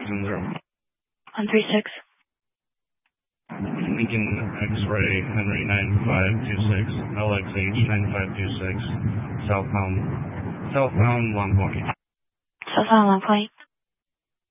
136. Lincoln X-ray Henry 9526, LXH 9526, southbound 1 point. Southbound 1 point.